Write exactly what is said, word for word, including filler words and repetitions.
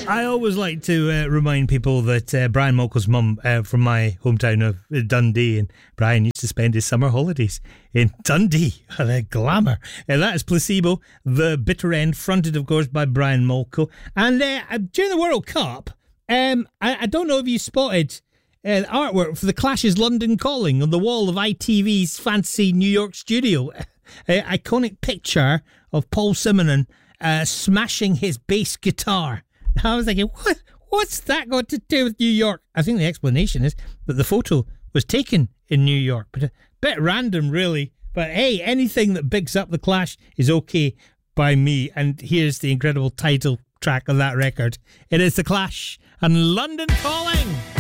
I always like to uh, remind people that uh, Brian Molko's mum uh, from my hometown of uh, Dundee, and Brian used to spend his summer holidays in Dundee. The glamour. And that is Placebo, The Bitter End, fronted, of course, by Brian Molko. And uh, during the World Cup, um, I, I don't know if you spotted uh, artwork for The Clash's London Calling on the wall of I T V's fancy New York studio. An iconic picture of Paul Simonon uh, smashing his bass guitar. I was thinking, what? What's that got to do with New York? I think the explanation is that the photo was taken in New York, but a bit random, really. But hey, anything that bigs up The Clash is okay by me. And here's the incredible title track of that record. It is The Clash and London Calling.